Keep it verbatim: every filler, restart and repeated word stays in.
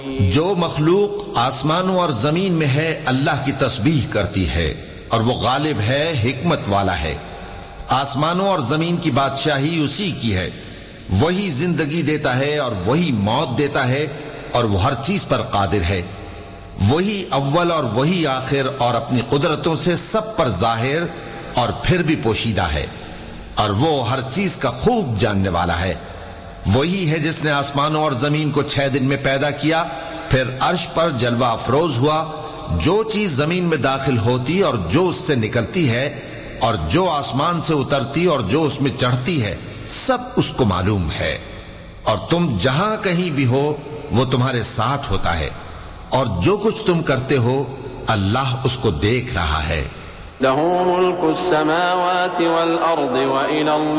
जो मखलूक आसमानों और जमीन में है अल्लाह की तस्बीह करती है और वो गालिब है, हिकमत वाला है। आसमानों और जमीन की बादशाही उसी की है। वही जिंदगी देता है और वही मौत देता है और वो हर चीज पर कादिर है। वही अव्वल और वही आखिर और अपनी कुदरतों से सब पर जाहिर और फिर भी पोशीदा है और वो हर चीज का खूब जानने वाला है। वही है जिसने आसमानों और जमीन को छह दिन में पैदा किया, फिर अर्श पर जलवा अफरोज हुआ। जो चीज जमीन में दाखिल होती और जो उससे निकलती है और जो आसमान से उतरती और जो उसमें चढ़ती है, सब उसको मालूम है। और तुम जहां कहीं भी हो वो तुम्हारे साथ होता है और जो कुछ तुम करते हो अल्लाह उसको देख रहा है।